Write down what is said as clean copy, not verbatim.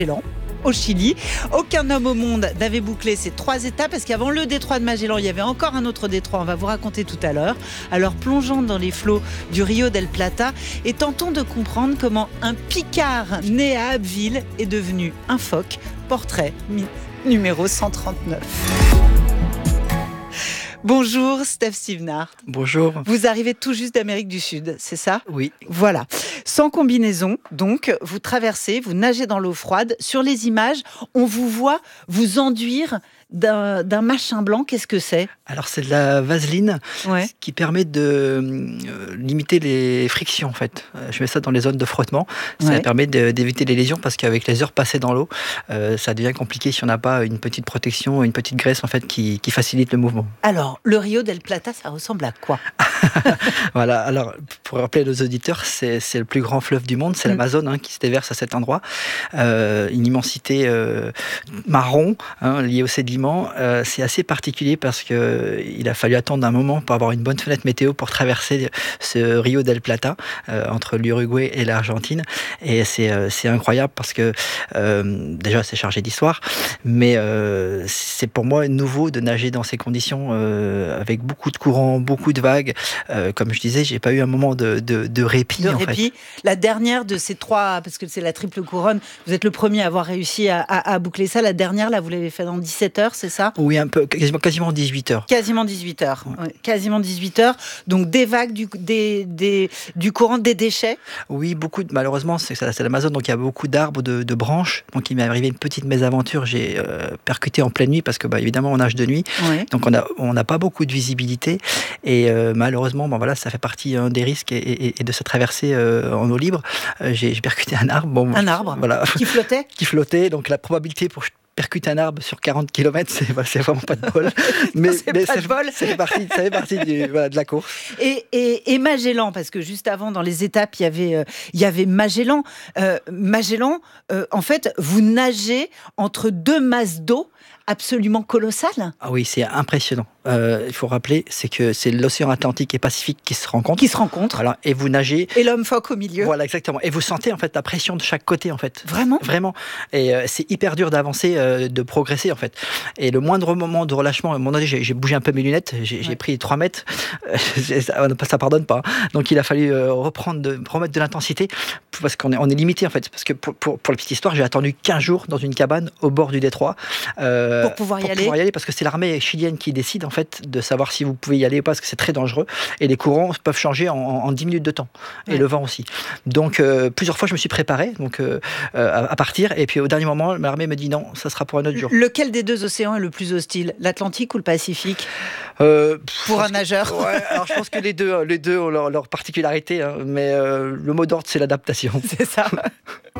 Magellan, au Chili. Aucun homme au monde n'avait bouclé ces 3 étapes parce qu'avant le détroit de Magellan, il y avait encore un autre détroit, on va vous raconter tout à l'heure. Alors plongeons dans les flots du Rio del Plata et tentons de comprendre comment un Picard né à Abbeville est devenu un phoque. Portrait numéro 139. Bonjour Steph Sivnart. Bonjour. Vous arrivez tout juste d'Amérique du Sud, c'est ça ? Oui. Voilà. Sans combinaison, donc, vous traversez, vous nagez dans l'eau froide. Sur les images, on vous voit vous enduire d'un machin blanc. Qu'est-ce que c'est ? Alors c'est de la vaseline qui permet de limiter les frictions en fait. Je mets ça dans les zones de frottement. Ça permet d'éviter les lésions parce qu'avec les heures passées dans l'eau, ça devient compliqué si on n'a pas une petite protection, une petite graisse en fait qui facilite le mouvement. Alors, le Rio del Plata, ça ressemble à quoi ? Voilà, alors pour rappeler à nos auditeurs, c'est le plus grand fleuve du monde, c'est l'Amazone qui se déverse à cet endroit. Une immensité marron liée au sédiment. C'est assez particulier parce qu'il a fallu attendre un moment pour avoir une bonne fenêtre météo pour traverser ce Rio del Plata entre l'Uruguay et l'Argentine. Et c'est incroyable parce que déjà c'est chargé d'histoire, mais c'est pour moi nouveau de nager dans ces conditions avec beaucoup de courants, beaucoup de vagues. Comme je disais, j'ai pas eu un moment de répit. En fait. La dernière de ces 3, parce que c'est la triple couronne, vous êtes le premier à avoir réussi à boucler ça. La dernière, là, vous l'avez fait dans 17 heures, c'est ça ? Oui, un peu, quasiment 18 heures. Quasiment 18 heures. Ouais. Quasiment 18 heures. Donc des vagues, du courant, des déchets. Oui, beaucoup. Malheureusement, c'est l'Amazone, donc il y a beaucoup d'arbres, de branches. Donc il m'est arrivé une petite mésaventure. J'ai percuté en pleine nuit parce que, évidemment, on nage de nuit. Oui. Donc on n'a pas beaucoup de visibilité. Et malheureusement, ça fait partie des risques et de cette traversée en eau libre. J'ai percuté un arbre. Un arbre voilà. Qui flottait ? Qui flottait. Donc la probabilité pour percuter un arbre sur 40 km, c'est vraiment pas de bol. Mais ça fait partie de la course. Et Magellan, parce que juste avant, dans les étapes, il y avait Magellan. Magellan, en fait, vous nagez entre 2 masses d'eau absolument colossales. Ah oui, c'est impressionnant. Il faut rappeler, c'est que c'est l'océan Atlantique et Pacifique qui se rencontrent. Voilà, et vous nagez. Et l'homme phoque au milieu. Voilà, exactement. Et vous sentez en fait la pression de chaque côté en fait. Vraiment. Et c'est hyper dur d'avancer, de progresser en fait. Et le moindre moment de relâchement, à un moment donné, j'ai bougé un peu mes lunettes, j'ai pris 3 mètres. Ça pardonne pas. Donc il a fallu remettre de l'intensité parce qu'on est limité en fait. Parce que pour la petite histoire, j'ai attendu 15 jours dans une cabane au bord du détroit. Pour pouvoir y aller parce que c'est l'armée chilienne qui décide en fait de savoir si vous pouvez y aller ou pas parce que c'est très dangereux et les courants peuvent changer en 10 minutes de temps et le vent aussi. Donc plusieurs fois je me suis préparé à partir et puis au dernier moment l'armée me dit non, ça sera pour un autre jour. Lequel des 2 océans est le plus hostile, l'Atlantique ou le Pacifique pour un nageur? Alors je pense que les deux ont leur particularité mais le mot d'ordre c'est l'adaptation. C'est ça.